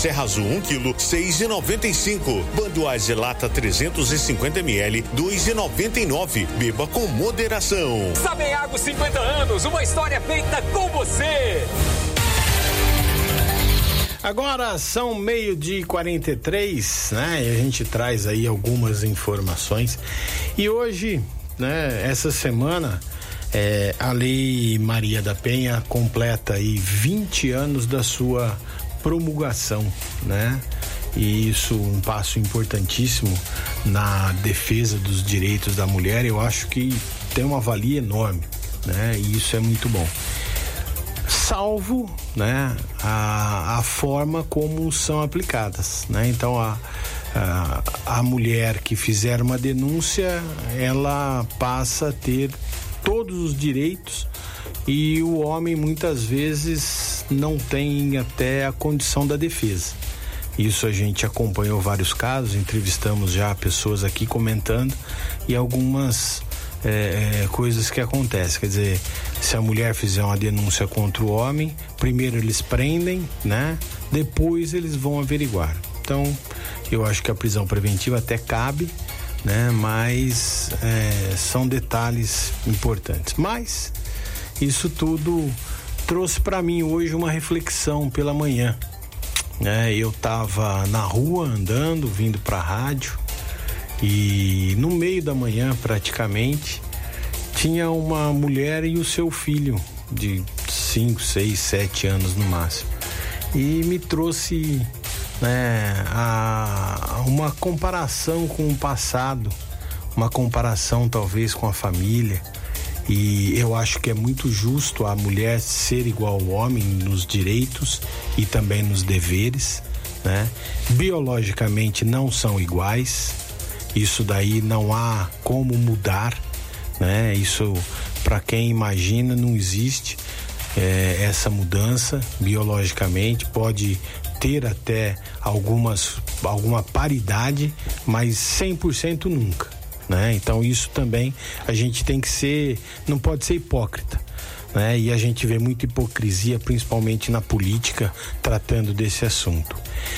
Serra Azul 1 kg, 6,95. Banduaz lata 350 ml, 2,99. Beba com moderação. Sabeago 50 anos, uma história feita com você. Agora são 12:43, né? E a gente traz aí algumas informações. E hoje, né? Essa semana, a Lei Maria da Penha completa aí 20 anos da sua promulgação, né? E isso um passo importantíssimo na defesa dos direitos da mulher. Eu acho que tem uma valia enorme, né? E isso é muito bom. Salvo, né, a forma como são aplicadas, né? Então a mulher que fizer uma denúncia, ela passa a ter todos os direitos e o homem muitas vezes não tem até a condição da defesa. Isso a gente acompanhou vários casos, entrevistamos já pessoas aqui comentando e algumas coisas que acontecem. Quer dizer, se a mulher fizer uma denúncia contra o homem, primeiro eles prendem, né? Depois eles vão averiguar. Então, eu acho que a prisão preventiva até cabe, né? Mas são detalhes importantes. Mas isso tudo trouxe para mim hoje uma reflexão pela manhã, né? Eu tava na rua andando, vindo para a rádio, e no meio da manhã praticamente tinha uma mulher e o seu filho de 5, 6, 7 anos no máximo, e me trouxe, né, uma comparação com o passado, uma comparação talvez com a família. E eu acho que é muito justo a mulher ser igual ao homem nos direitos e também nos deveres, né? Biologicamente não são iguais, isso daí não há como mudar, né? Isso, para quem imagina, não existe essa mudança biologicamente. Pode ter até alguma paridade, mas 100% nunca, né? Então isso também a gente tem que ser, não pode ser hipócrita, né? E a gente vê muita hipocrisia, principalmente na política, tratando desse assunto.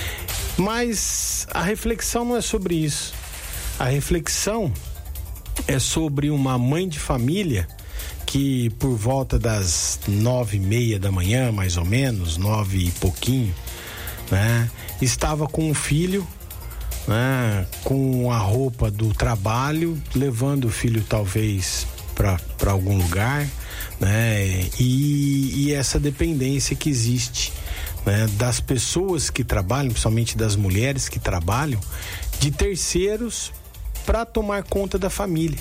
Mas a reflexão não é sobre isso. A reflexão é sobre uma mãe de família que, por volta das 9:30 da manhã, mais ou menos, 9 e pouquinho, né, estava com o filho, né, com a roupa do trabalho, levando o filho talvez para algum lugar, né, e essa dependência que existe, né, das pessoas que trabalham, principalmente das mulheres que trabalham, de terceiros para tomar conta da família.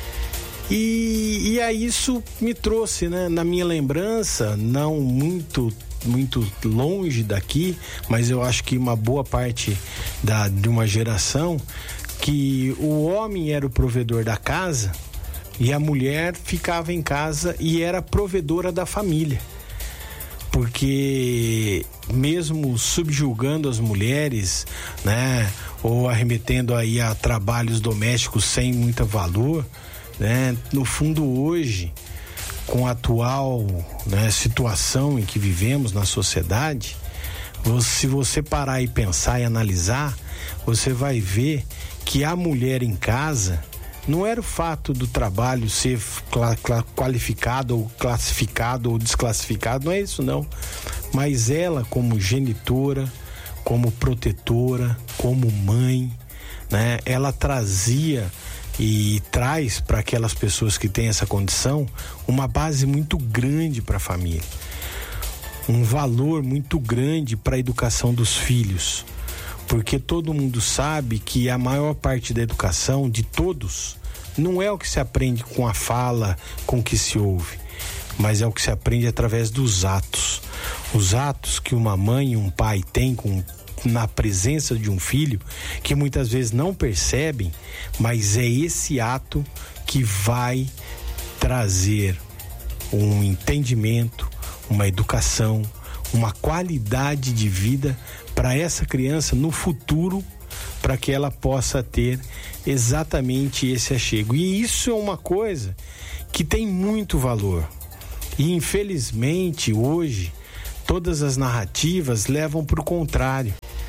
E aí isso me trouxe, né, na minha lembrança, não muito longe daqui, mas eu acho que uma boa parte de uma geração, que o homem era o provedor da casa e a mulher ficava em casa e era provedora da família. Porque mesmo subjugando as mulheres, né, ou arremetendo aí a trabalhos domésticos sem muito valor, né, no fundo hoje, com a atual, né, situação em que vivemos na sociedade, se você parar e pensar e analisar, você vai ver que a mulher em casa não era o fato do trabalho ser qualificado ou classificado ou desclassificado, não é isso não, mas ela como genitora, como protetora, como mãe, né, ela trazia e traz para aquelas pessoas que têm essa condição uma base muito grande para a família, um valor muito grande para a educação dos filhos, porque todo mundo sabe que a maior parte da educação de todos não é o que se aprende com a fala, com o que se ouve, mas é o que se aprende através dos atos. Os atos que uma mãe e um pai têm na presença de um filho, que muitas vezes não percebem, mas é esse ato que vai trazer um entendimento, uma educação, uma qualidade de vida para essa criança no futuro, para que ela possa ter exatamente esse achego. E isso é uma coisa que tem muito valor. E infelizmente hoje todas as narrativas levam para o contrário.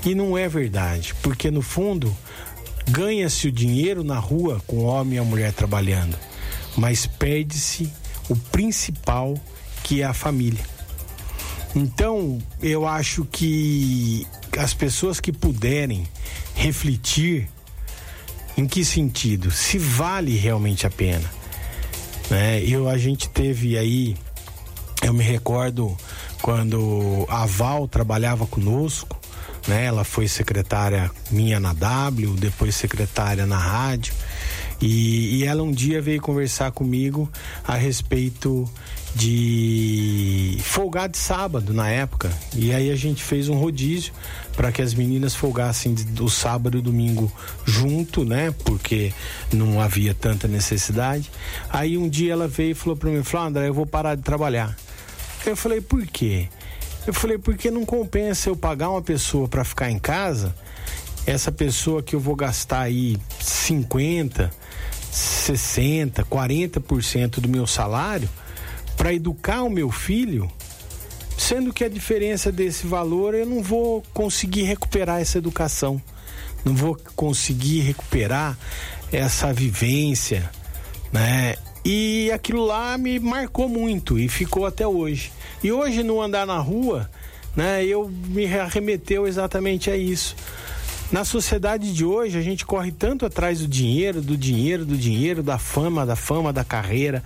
E não é verdade, porque no fundo ganha-se o dinheiro na rua com o homem e a mulher trabalhando, mas perde-se o principal, que é a família. Então, eu acho que as pessoas que puderem refletir em que sentido, se vale realmente a pena, né? A gente teve aí, eu me recordo quando a Val trabalhava conosco, né? Ela foi secretária minha na W, depois secretária na rádio, e ela um dia veio conversar comigo a respeito de folgar de sábado na época, e aí a gente fez um rodízio para que as meninas folgassem do sábado e domingo junto, né? Porque não havia tanta necessidade. Aí um dia ela veio e falou para mim, André, eu vou parar de trabalhar. Eu falei, por quê? Eu falei, porque não compensa eu pagar uma pessoa para ficar em casa, essa pessoa que eu vou gastar aí 50, 60, 40% do meu salário para educar o meu filho, sendo que a diferença desse valor eu não vou conseguir recuperar essa educação, não vou conseguir recuperar essa vivência, né? E aquilo lá me marcou muito e ficou até hoje. E hoje, no andar na rua, né, me arremeteu exatamente a isso. Na sociedade de hoje, a gente corre tanto atrás do dinheiro, da fama, da carreira,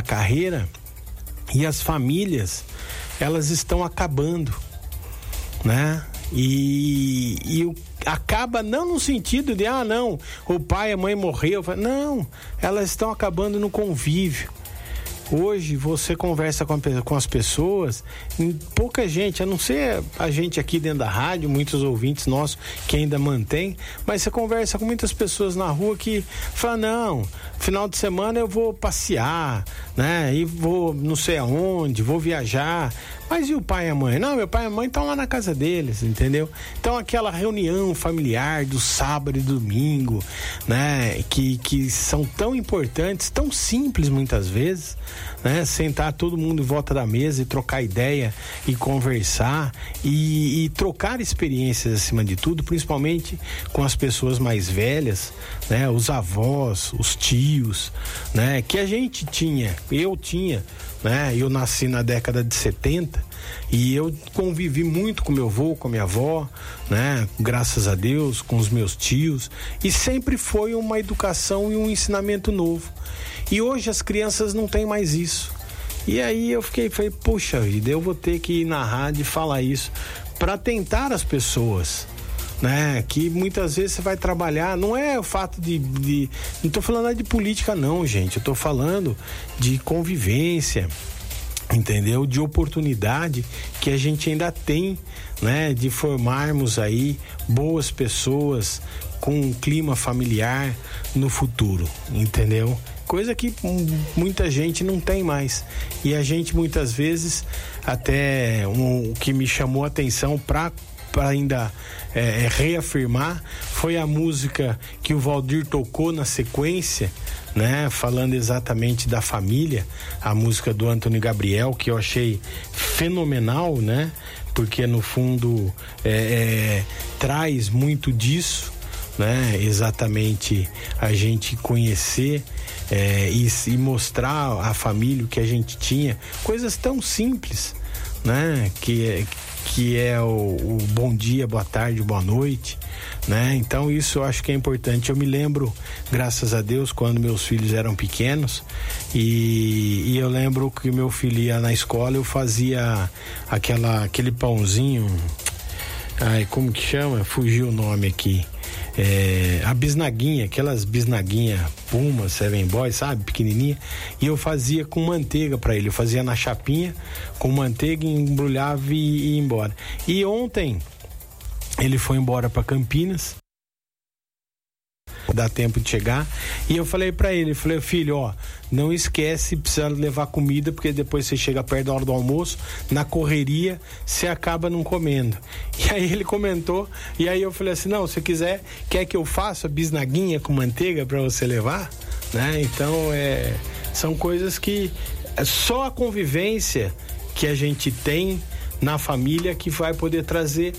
e as famílias, elas estão acabando, né? E acaba não no sentido de, não, o pai, a mãe morreu. Não, elas estão acabando no convívio. Hoje você conversa com as pessoas, pouca gente, a não ser a gente aqui dentro da rádio, muitos ouvintes nossos que ainda mantém, mas você conversa com muitas pessoas na rua que falam, não, final de semana eu vou passear, né? E vou não sei aonde, vou viajar. Mas e o pai e a mãe? Não, meu pai e a mãe estão lá na casa deles, entendeu? Então aquela reunião familiar do sábado e domingo, né? Que são tão importantes, tão simples muitas vezes, né? Sentar todo mundo em volta da mesa e trocar ideia e conversar e trocar experiências acima de tudo, principalmente com as pessoas mais velhas, né? Os avós, os tios, né? Que a gente tinha, eu tinha, né? Eu nasci na década de 70 e eu convivi muito com meu avô, com a minha avó, né? Graças a Deus, com os meus tios, e sempre foi uma educação e um ensinamento novo. E hoje as crianças não têm mais isso. E aí eu falei, puxa vida, eu vou ter que ir na rádio e falar isso para tentar as pessoas, né? Que muitas vezes você vai trabalhar, não é o fato não tô falando de política não, gente, eu tô falando de convivência, entendeu? De oportunidade que a gente ainda tem, né? De formarmos aí boas pessoas com um clima familiar no futuro, entendeu? Coisa que muita gente não tem mais. E a gente muitas vezes, até o que me chamou a atenção para ainda reafirmar, foi a música que o Valdir tocou na sequência, né? Falando exatamente da família, a música do Antônio Gabriel, que eu achei fenomenal, né? Porque no fundo traz muito disso, né? Exatamente a gente conhecer e mostrar a família o que a gente tinha, coisas tão simples, né? Que é o bom dia, boa tarde, boa noite, né? Então isso eu acho que é importante. Eu me lembro, graças a Deus, quando meus filhos eram pequenos e eu lembro que meu filho ia na escola, eu fazia aquele pãozinho, como que chama? Fugiu o nome aqui. A bisnaguinha, aquelas bisnaguinha Puma, Seven Boys, sabe, pequenininha, e eu fazia com manteiga para ele, eu fazia na chapinha com manteiga, embrulhava e ia embora. E ontem ele foi embora para Campinas, dá tempo de chegar, e eu falei pra ele, filho, não esquece, precisa levar comida, porque depois você chega perto da hora do almoço, na correria, você acaba não comendo. E aí ele comentou, e aí eu falei assim, não, se quiser, quer que eu faça bisnaguinha com manteiga pra você levar? Né? Então, são coisas que só a convivência que a gente tem na família que vai poder trazer